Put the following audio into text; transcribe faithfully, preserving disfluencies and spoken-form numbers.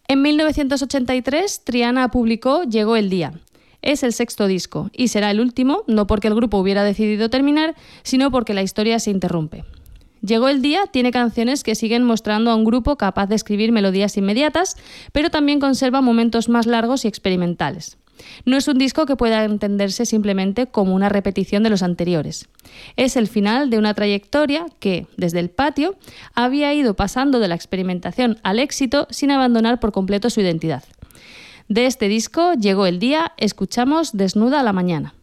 En mil novecientos ochenta y tres, Triana publicó Llegó el día. Es el sexto disco y será el último, no porque el grupo hubiera decidido terminar, sino porque la historia se interrumpe. Llegó el día tiene canciones que siguen mostrando a un grupo capaz de escribir melodías inmediatas, pero también conserva momentos más largos y experimentales. No es un disco que pueda entenderse simplemente como una repetición de los anteriores. Es el final de una trayectoria que, desde el patio, había ido pasando de la experimentación al éxito sin abandonar por completo su identidad. De este disco, Llegó el día, escuchamos Desnuda a la mañana.